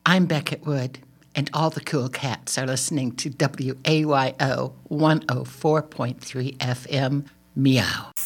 I'm Beckett Wood, and all the cool cats are listening to WAYO 104.3 FM, Meow.